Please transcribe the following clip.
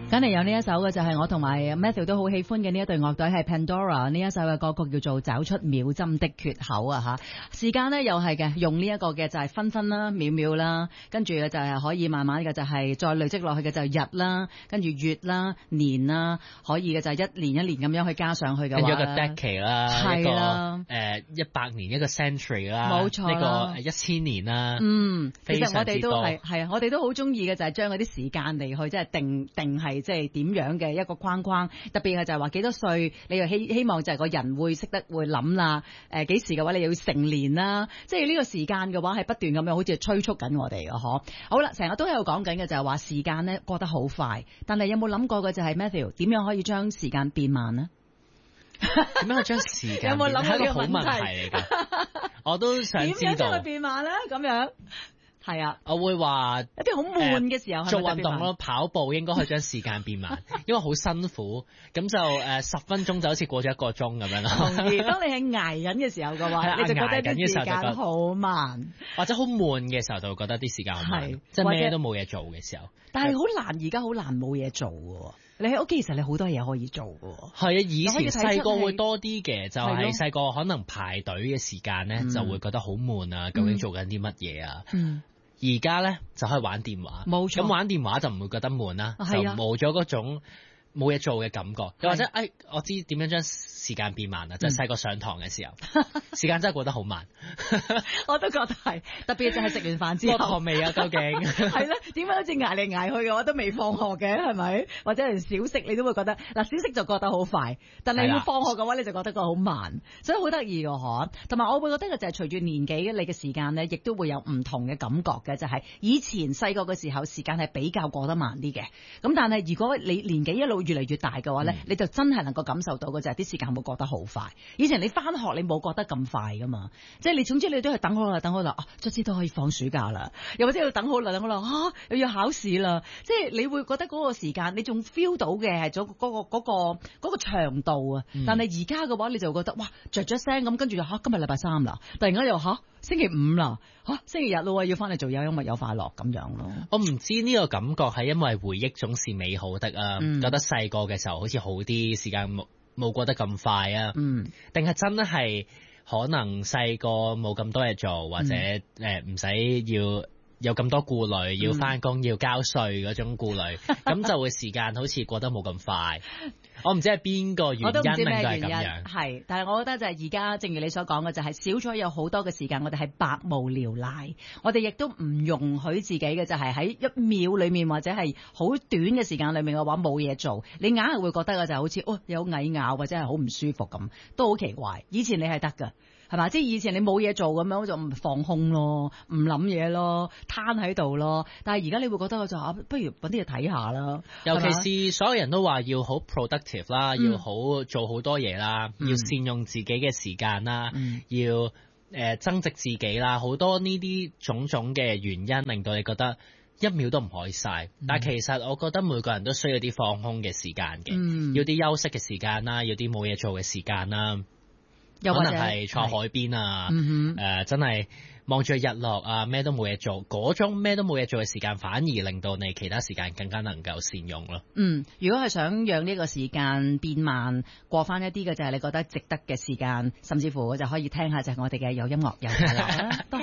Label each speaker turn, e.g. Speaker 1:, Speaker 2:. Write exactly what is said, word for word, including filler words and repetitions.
Speaker 1: 梗係有呢一首嘅就係我同埋 Matthew 都好喜歡嘅呢一隊樂隊係 Pandora， 呢一首嘅歌曲叫做找出秒針的缺口啊吓，時間呢又係嘅，用呢一個嘅就係分分啦、秒秒啦，跟住嘅就係可以慢慢嘅就係再累積落去嘅就係日啦，跟住月啦、年啦，可以嘅就係一年一年咁樣去加上去嘅話，
Speaker 2: 跟住一個 decade 啦，
Speaker 1: 係啦，
Speaker 2: 誒一百年一個 century 啦，
Speaker 1: 冇錯啦，
Speaker 2: 呢個一千年啦，
Speaker 1: 嗯，其實我哋都
Speaker 2: 係
Speaker 1: 係啊，我哋都好中意嘅就係將嗰啲時間嚟去即係定定係即係點樣嘅一個框框，特別係就係話幾多歲，你又希希望就係個人會識得會諗啦，誒幾時嘅話你又要成年啦，即係呢個時間嘅話係不斷咁樣好似催促緊我哋嘅嗬。好啦，成日都喺度講緊嘅就係話時間咧過得好快，但係有冇諗過嘅就係 Matthew 點樣可以將時間變慢呢？
Speaker 2: 點樣去將時間
Speaker 1: 有冇諗過呢個
Speaker 2: 係一個好問題嚟㗎？我都想知道
Speaker 1: 點樣將佢變慢咧？咁樣。係啊，
Speaker 2: 我會話
Speaker 1: 一啲好悶嘅時候、呃、
Speaker 2: 做運動咯，跑步應該可以將時間變慢，因為好辛苦，咁就誒十、呃、分鐘就好似過咗一個鐘咁樣咯。
Speaker 1: 同意，當你係捱緊嘅時候嘅話，你就覺得啲時間好慢，
Speaker 2: 或者好悶嘅時候就會覺得啲時間好慢，即係咩都冇嘢做嘅時候。
Speaker 1: 但係好難，而家好難冇嘢做喎。你喺屋企其實你好多嘢可以做喎。
Speaker 2: 係啊，以前細個會多啲嘅，就係細個可能排隊嘅時間咧、嗯，就會覺得好悶啊！究竟做緊啲乜嘢啊？嗯。而家咧就可以玩電話，冇錯。咁玩電話就唔會覺得悶啦，就冇咗嗰種冇嘢做嘅感覺。又或者，誒，我知點樣將時間變慢啦，就係細個上堂嘅時候，時間真係過得好慢。
Speaker 1: 我都覺得係，特別就係食完飯之後。
Speaker 2: 落學未啊？究竟
Speaker 1: 係咧？點解好似捱嚟捱去嘅話都未放學嘅？係咪？或者連小息你都會覺得嗱，小息就過得好快，但係要放學嘅話你就覺得個好慢，所以好得意嘅嗬。同埋我會覺得嘅就係隨住年紀你嘅時間咧，亦都會有唔同嘅感覺嘅，就係、是、以前細個嘅時候時間係比較過得慢啲嘅，咁但係如果你年紀一路越嚟越大嘅話咧、嗯，你就真係能夠感受到嘅就係啲時間會過得好快。以前你翻學你冇覺得咁快噶嘛，即係你總之你都係等好啦，等好啦，啊，卒之都可以放暑假啦，又或者要等好啦，等好啦，啊，又要考試啦，即係你會覺得嗰個時間你仲 feel 到嘅係咗嗰個嗰、嗰個嗰個長度啊、嗯，但係而家嘅話你就覺得哇着咗聲咁，跟住就吓今日禮拜三啦，突然間又吓星期五啦，吓、啊、星期日咯，要翻嚟做有音樂有快樂咁樣咯。
Speaker 2: 我唔知呢個感覺係因為回憶總是美好的啊，嗯、覺得細個嘅時候好似好啲，時間冇冇過得咁快啊，嗯，定係真係可能細個冇咁多嘢做，或者誒唔使要有咁多顧慮，要翻工要交稅嗰種顧慮，咁、嗯、就會時間好似過得冇咁快。我唔知係邊個原因令到係咁樣，
Speaker 1: 係，但係我覺得就係而家，正如你所講嘅，就係、是、少咗有好多嘅時間，我哋係百無聊賴，我哋亦都唔容許自己嘅就係喺一秒裏面或者係好短嘅時間裏面嘅話冇嘢做，你硬係會覺得嘅就好似哦有蟻咬或者係好唔舒服咁，都好奇怪。以前你係得噶。係嘛？即係以前你冇嘢做咁樣就唔放空咯，唔諗嘢咯，攤喺度咯。但係而家你會覺得就啊，不如搵啲嘢睇下啦。
Speaker 2: 尤其是所有人都話要好 productive 啦、嗯，要好做好多嘢啦、嗯，要善用自己嘅時間啦、嗯，要誒、呃、增值自己啦，好多呢啲種種嘅原因令到你覺得一秒都唔可以嘥、嗯。但係其實我覺得每個人都需要啲放空嘅時間嘅、嗯，要啲休息嘅時間啦，要啲冇嘢做嘅時間啦。有可能係坐海邊啊，誒、呃，真係望住日落啊，咩都冇嘢做，嗰種咩都冇嘢做嘅時間，反而令到你其他時間更加能夠善用咯。嗯，
Speaker 1: 如果係想讓呢個時間變慢，過翻一啲嘅就係你覺得值得嘅時間，甚至乎就可以聽下就係我哋嘅有音樂有快樂啦。